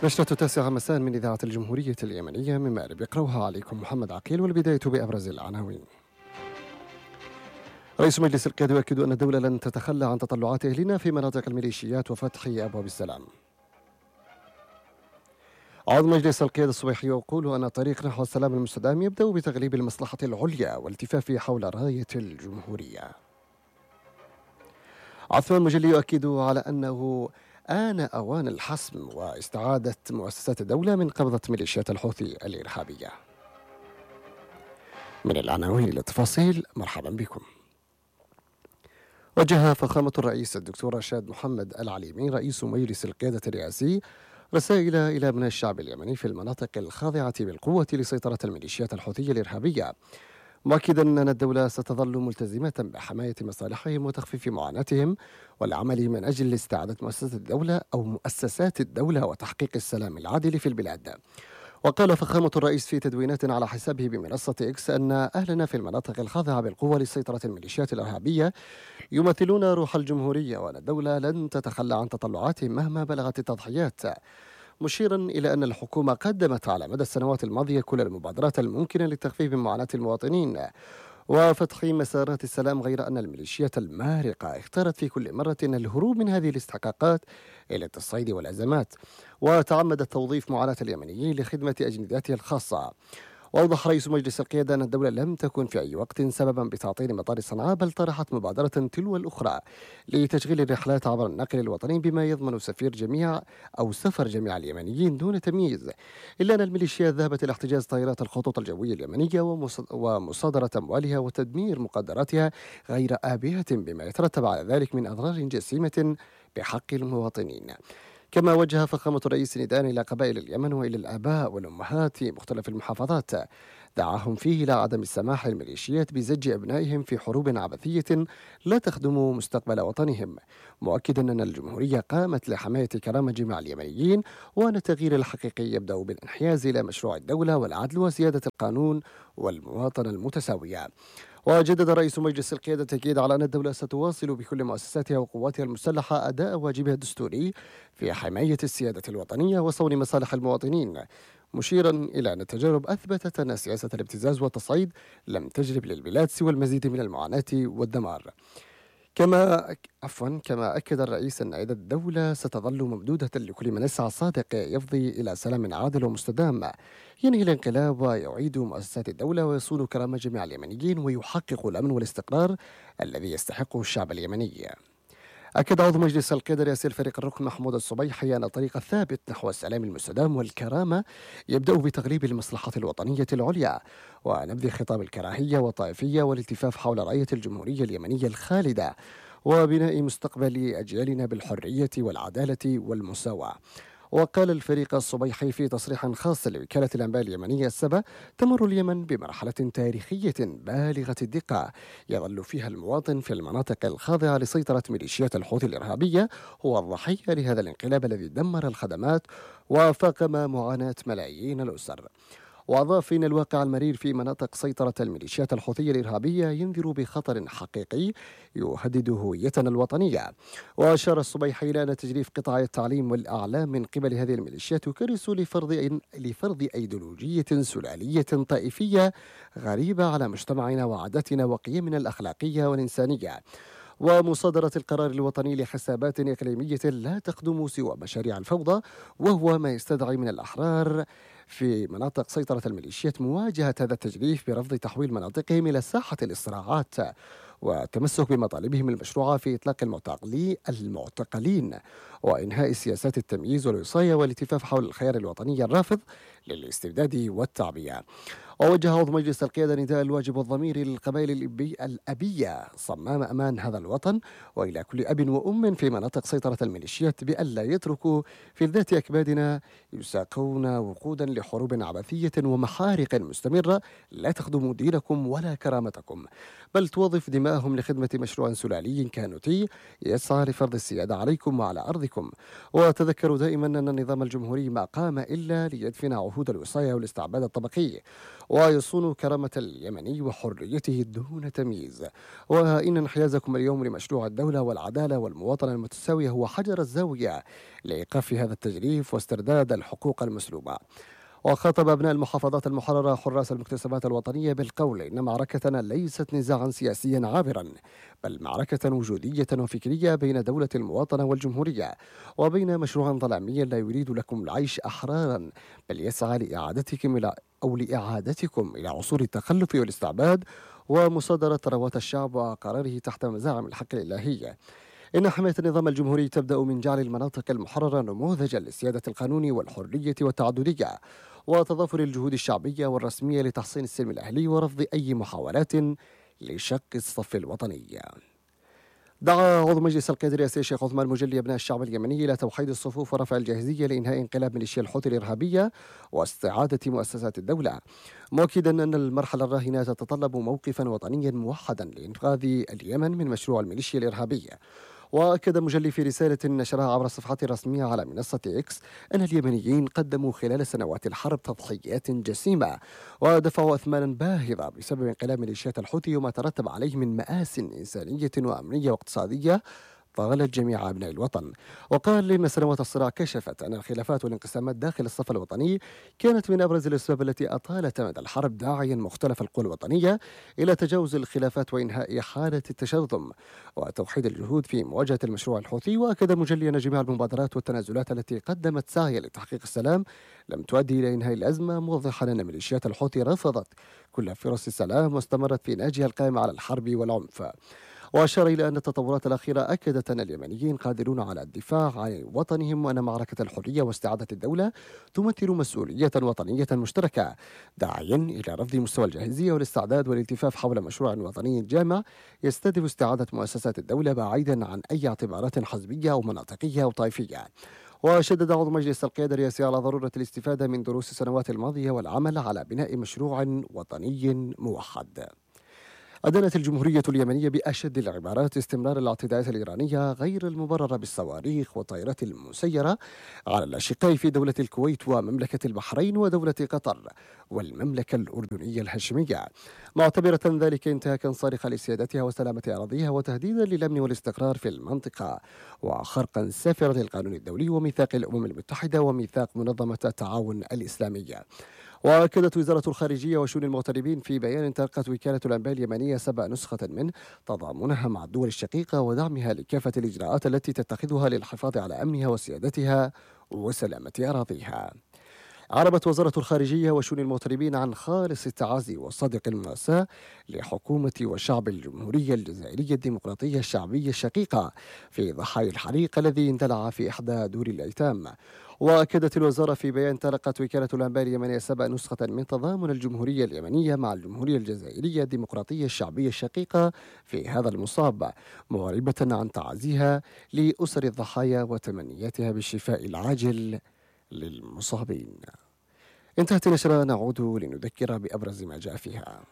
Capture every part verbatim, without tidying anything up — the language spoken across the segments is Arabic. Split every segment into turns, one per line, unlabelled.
نشرة تاسعة مساء من إذاعة الجمهورية اليمنية من مأرب، يقرأها عليكم محمد عقيل. والبداية بأبرز العناوين. رئيس مجلس القيادة يؤكد أن الدولة لن تتخلى عن تطلعات أهلنا في مناطق الميليشيات وفتح أبواب السلام. عضو مجلس القيادة الصبيحي يقول أن الطريق نحو السلام المستدام يبدأ بتغليب المصلحة العليا والالتفاف حول راية الجمهورية. عثمان مجلي يؤكد على أنه آن أوان الحسم واستعادة مؤسسات الدولة من قبضة ميليشيات الحوثي الإرهابية. من العناوين إلى التفاصيل، مرحبا بكم. وجه فخامة الرئيس الدكتور رشاد محمد العليمي رئيس مجلس القيادة الرئاسي رسائل إلى أبناء الشعب اليمني في المناطق الخاضعة بالقوة لسيطرة الميليشيات الحوثية الإرهابية، مؤكدا أن الدولة ستظل ملتزمة بحماية مصالحهم وتخفيف معاناتهم والعمل من أجل استعادة مؤسسات الدولة أو مؤسسات الدولة وتحقيق السلام العادل في البلاد. وقال فخامة الرئيس في تدوينات على حسابه بمنصة إكس أن أهلنا في المناطق الخاضعة بالقوة لسيطرة الميليشيات الإرهابية يمثلون روح الجمهورية، وأن الدولة لن تتخلى عن تطلعاتهم مهما بلغت التضحيات، مشيرا إلى أن الحكومة قدمت على مدى السنوات الماضية كل المبادرات الممكنة للتخفيف من معاناة المواطنين وفتح مسارات السلام، غير أن الميليشيات المارقة اختارت في كل مرة الهروب من هذه الاستحقاقات إلى التصعيد والأزمات، وتعمدت توظيف معاناة اليمنيين لخدمة أجنداتها الخاصة. وأوضح رئيس مجلس القيادة أن الدولة لم تكن في أي وقت سببا بتعطيل مطار صنعاء، بل طرحت مبادرة تلو الأخرى لتشغيل الرحلات عبر الناقل الوطني بما يضمن سفير جميع أو سفر جميع اليمنيين دون تمييز، إلا أن الميليشيات ذهبت إلى احتجاز طائرات الخطوط الجوية اليمنية ومصادرة أموالها وتدمير مقدراتها غير آبية، بما يترتب على ذلك من أضرار جسيمة بحق المواطنين. كما وجه فخامة الرئيس نداء إلى قبائل اليمن وإلى الآباء والأمهات في مختلف المحافظات، دعاهم فيه إلى عدم السماح للميليشيات بزج أبنائهم في حروب عبثية لا تخدم مستقبل وطنهم، مؤكدا أن الجمهورية قامت لحماية كرامة جميع اليمنيين، وأن التغيير الحقيقي يبدأ بالانحياز إلى مشروع الدولة والعدل وسيادة القانون والمواطنة المتساوية. وجدد رئيس مجلس القيادة التأكيد على أن الدولة ستواصل بكل مؤسساتها وقواتها المسلحة أداء واجبها الدستوري في حماية السيادة الوطنية وصون مصالح المواطنين، مشيرا إلى أن التجارب أثبتت أن سياسة الابتزاز والتصعيد لم تجلب للبلاد سوى المزيد من المعاناة والدمار. كما عفوا كما أكد الرئيس أن يد الدولة ستظل ممدودة لكل من يسعى صادق يفضي إلى سلام عادل ومستدام ينهي الانقلاب ويعيد مؤسسات الدولة ويصون كرامة جميع اليمنيين ويحقق الأمن والاستقرار الذي يستحقه الشعب اليمني. أكد عضو مجلس القيادة رئيس الفريق الركن محمود الصبيحي أن الطريق الثابت نحو السلام المستدام والكرامة يبدأ بتغليب المصلحة الوطنية العليا ونبذ خطاب الكراهية والطائفية والالتفاف حول راية الجمهورية اليمنية الخالدة وبناء مستقبل أجيالنا بالحرية والعدالة والمساواة. وقال الفريق الصبيحي في تصريح خاص لوكالة الأنباء اليمنية السبا: تمر اليمن بمرحلة تاريخية بالغة الدقة يظل فيها المواطن في المناطق الخاضعة لسيطرة ميليشيات الحوثي الإرهابية هو الضحية لهذا الانقلاب الذي دمر الخدمات وفاقم معاناة ملايين الأسر. وأضاف إن الواقع المرير في مناطق سيطرة الميليشيات الحوثية الإرهابية ينذر بخطر حقيقي يهدد هويتنا الوطنية. وأشار الصبيحي إلى أن تجريف قطاع التعليم والإعلام من قبل هذه الميليشيات يكرس لفرض لفرض أيديولوجية سلالية طائفية غريبة على مجتمعنا وعاداتنا وقيمنا الأخلاقية والإنسانية، ومصادرة القرار الوطني لحسابات إقليمية لا تخدم سوى مشاريع الفوضى، وهو ما يستدعي من الأحرار في مناطق سيطرة الميليشيات مواجهة هذا التجريف برفض تحويل مناطقهم إلى ساحة الاصطراعات والتمسك بمطالبهم المشروعة في إطلاق المعتقلين وإنهاء سياسات التمييز والوصاية والالتفاف حول الخيار الوطني الرافض للاستبداد والتعبئة. ووجه عضو مجلس القيادة نداء الواجب والضمير للقبائل الأبي الأبية صمام أمان هذا الوطن وإلى كل أب وأم في مناطق سيطرة الميليشيات بألا يتركوا في ذات أكبادنا يساقون وقودا لحروب عبثية ومحارق مستمرة لا تخدم دينكم ولا كرامتكم، بل توظف دماء أبنائهم لخدمة مشروع سلالي كانوتي يسعى لفرض السيادة عليكم وعلى أرضكم. وتذكروا دائما أن النظام الجمهوري ما قام إلا ليدفن عهود الوصاية والاستعباد الطبقي ويصون كرامة اليمني وحريته دون تمييز. وإن انحيازكم اليوم لمشروع الدولة والعدالة والمواطنة المتساوية هو حجر الزاوية لإيقاف هذا التجريف واسترداد الحقوق المسلوبة. وخاطب أبناء المحافظات المحررة حراس المكتسبات الوطنية بالقول إن معركتنا ليست نزاعا سياسيا عابرا، بل معركة وجودية وفكرية بين دولة المواطنة والجمهورية، وبين مشروع ظلامي لا يريد لكم العيش أحرارا، بل يسعى لإعادتكم إلى أو لإعادتكم إلى عصور التخلف والاستعباد ومصادرة ثروات الشعب وقراره تحت مزاعم الحق الإلهي. إن حماية النظام الجمهوري تبدأ من جعل المناطق المحررة نموذجا لسيادة القانون والحرية والتعددية، وتضافر الجهود الشعبية والرسمية لتحصين السلم الأهلي ورفض أي محاولات لشق الصف الوطني. دعا عضو مجلس القيادة الرئاسي الشيخ عثمان مجلي أبناء الشعب اليمني إلى توحيد الصفوف ورفع الجاهزية لإنهاء انقلاب ميليشيا الحوثي الإرهابية واستعادة مؤسسات الدولة، مؤكدا أن المرحلة الراهنة تتطلب موقفا وطنيا موحدا لإنقاذ اليمن من مشروع الميليشيا الإرهابية. وأكد مجلي في رسالة نشرها عبر صفحته الرسمية على منصة إكس أن اليمنيين قدموا خلال سنوات الحرب تضحيات جسيمة ودفعوا أثمانا باهظة بسبب انقلاب ميليشيات الحوثي وما ترتب عليه من مآسٍ إنسانية وأمنية واقتصادية طالت جميع أبناء الوطن. وقال إن سنوات الصراع كشفت أن الخلافات والانقسامات داخل الصف الوطني كانت من أبرز الأسباب التي أطالت مدى الحرب، داعيا مختلف القوى الوطنية إلى تجاوز الخلافات وإنهاء حالة التشرذم وتوحيد الجهود في مواجهة المشروع الحوثي. وأكد مجلي أن جميع المبادرات والتنازلات التي قدمت سعيا لتحقيق السلام لم تؤدي إلى إنهاء الأزمة، موضحا أن ميليشيات الحوثي رفضت كل فرص السلام واستمرت في نهجها القائم على الحرب والعنف. وأشار إلى أن التطورات الأخيرة أكدت أن اليمنيين قادرون على الدفاع عن وطنهم وأن معركة الحرية واستعادة الدولة تمثل مسؤولية وطنية مشتركة، داعيا إلى رفض مستوى الجاهزية والاستعداد والالتفاف حول مشروع وطني جامع يستهدف استعادة مؤسسات الدولة بعيدا عن أي اعتبارات حزبية أو مناطقية أو طائفية. وشدد عضو مجلس القيادة الرئاسي على ضرورة الاستفادة من دروس السنوات الماضية والعمل على بناء مشروع وطني موحد. أدانت الجمهورية اليمنية بأشد العبارات استمرار الاعتداءات الإيرانية غير المبررة بالصواريخ والطائرات المسيرة على الأشقاء في دولة الكويت ومملكة البحرين ودولة قطر والمملكة الأردنية الهاشمية، معتبرة ذلك انتهاكا صارخا لسيادتها وسلامة أراضيها وتهديدا للأمن والاستقرار في المنطقة وخرقا سافرة القانون الدولي وميثاق الأمم المتحدة وميثاق منظمة التعاون الإسلامية. وأكدت وزارة الخارجية وشؤون المغتربين في بيان تلقت وكالة الأنباء اليمنية سبع نسخة منه تضامنها مع الدول الشقيقة ودعمها لكافة الإجراءات التي تتخذها للحفاظ على أمنها وسيادتها وسلامة أراضيها. عربت وزارة الخارجية وشؤون المغتربين عن خالص التعازي والصادق المواساة لحكومة وشعب الجمهورية الجزائرية الديمقراطية الشعبية الشقيقة في ضحايا الحريق الذي اندلع في إحدى دور الأيتام. وأكدت الوزارة في بيان تلقت وكالة الأنباء اليمنية سبع نسخة من تضامن الجمهورية اليمنية مع الجمهورية الجزائرية الديمقراطية الشعبية الشقيقة في هذا المصاب، معربة عن تعازيها لأسر الضحايا وتمنياتها بالشفاء العاجل للمصابين. انتهت النشرة، نعود لنذكر بأبرز ما جاء فيها.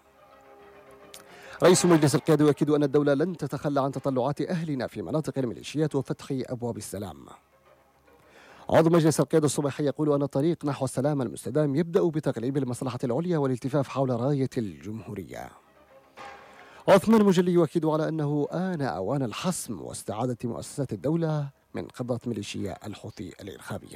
رئيس مجلس القيادة يؤكد أن الدولة لن تتخلى عن تطلعات أهلنا في مناطق الميليشيات وفتح أبواب السلام. عضو مجلس القيادة الصباحي يقول أن الطريق نحو السلام المستدام يبدأ بتغليب المصلحة العليا والالتفاف حول راية الجمهورية. عثمان مجلي يؤكد على أنه آن أوان الحسم واستعادة مؤسسات الدولة من قبضة ميليشيا الحوثي الإرهابية.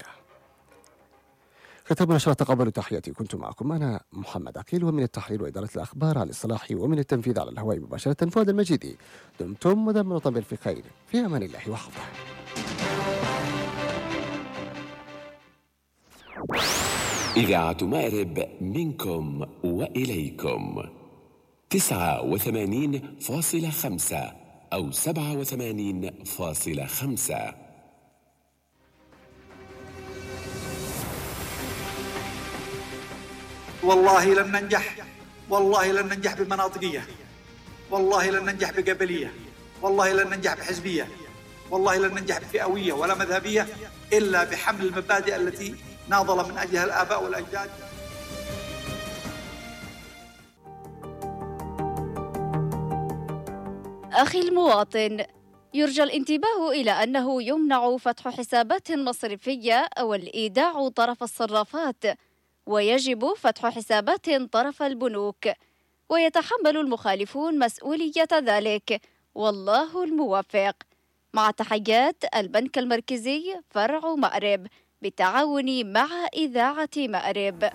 ختام نشرة، تقبلوا تحياتي، كنت معكم أنا محمد عقيل، ومن التحرير وإدارة الأخبار على الصلاح، ومن التنفيذ على الهواء مباشرة فؤاد المجيدي. دمتم ودام طبل في خير، في أمان الله وحفظه.
إذاعة مأرب منكم وإليكم تسعة وثمانين فاصلة خمسة أو سبعة وثمانين فاصلة خمسة.
والله لن ننجح، والله لن ننجح بمناطقية، والله لن ننجح بقبلية، والله لن ننجح بحزبية، والله لن ننجح بفئوية ولا مذهبية إلا بحمل المبادئ التي ناضل من أجلها الآباء والأجداد.
أخي المواطن، يرجى الانتباه إلى أنه يمنع فتح حسابات مصرفية أو الإيداع طرف الصرافات، ويجب فتح حسابات طرف البنوك، ويتحمل المخالفون مسؤولية ذلك، والله الموفق. مع تحيات البنك المركزي فرع مأرب بالتعاون مع إذاعة مأرب.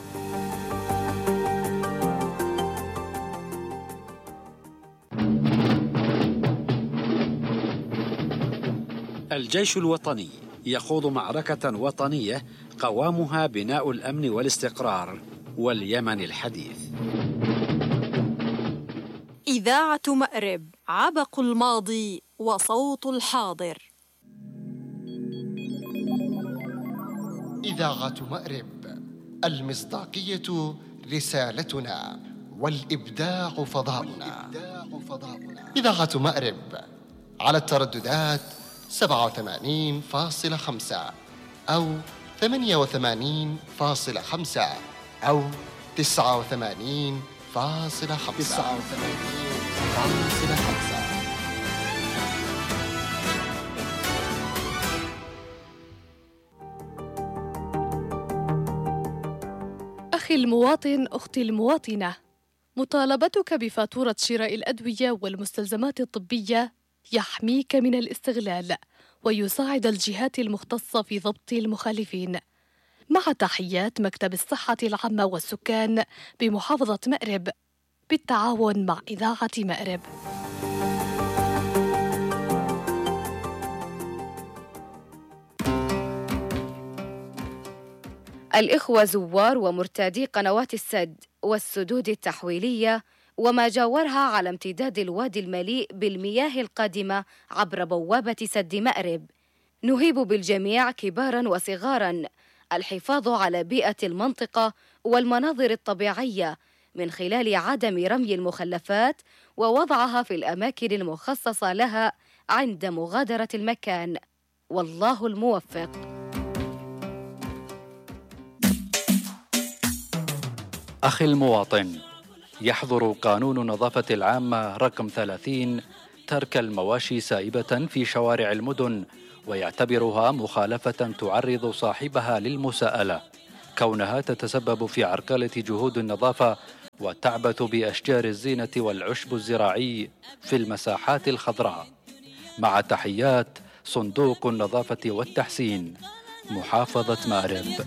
الجيش الوطني يخوض معركة وطنية قوامها بناء الأمن والاستقرار واليمن الحديث.
إذاعة مأرب، عبق الماضي وصوت الحاضر.
إذاعة مأرب، المصداقية رسالتنا والإبداع فضاؤنا. إذاعة مأرب على الترددات سبعة وثمانين فاصلة خمسة أو ثمانية وثمانين فاصلة خمسة أو تسعة وثمانين فاصلة خمسة.
أخي المواطن، أختي المواطنة، مطالبتك بفاتورة شراء الأدوية والمستلزمات الطبية يحميك من الاستغلال ويساعد الجهات المختصة في ضبط المخالفين. مع تحيات مكتب الصحة العامة والسكان بمحافظة مأرب بالتعاون مع إذاعة مأرب.
الإخوة زوار ومرتادي قنوات السد والسدود التحويلية وما جاورها على امتداد الوادي المليء بالمياه القادمة عبر بوابة سد مأرب، نهيب بالجميع كباراً وصغاراً الحفاظ على بيئة المنطقة والمناظر الطبيعية من خلال عدم رمي المخلفات ووضعها في الأماكن المخصصة لها عند مغادرة المكان، والله الموفق.
أخي المواطن، يحظر قانون النظافة العامة رقم ثلاثين ترك المواشي سائبة في شوارع المدن، ويعتبرها مخالفة تعرض صاحبها للمساءلة، كونها تتسبب في عرقلة جهود النظافة وتعبث بأشجار الزينة والعشب الزراعي في المساحات الخضراء. مع تحيات صندوق النظافة والتحسين، محافظة مأرب.